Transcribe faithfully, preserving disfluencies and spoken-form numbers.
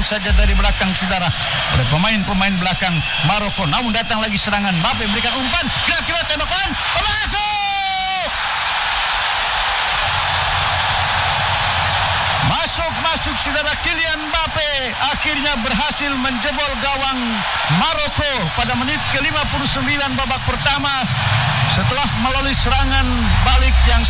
saja dari belakang saudara oleh pemain-pemain belakang Maroko. Namun datang lagi serangan, Mbappe berikan umpan, kira-kira tembakan, masuk! Masuk-masuk saudara, Kylian Mbappe akhirnya berhasil menjebol gawang Maroko pada menit ke lima puluh sembilan babak pertama setelah melalui serangan balik yang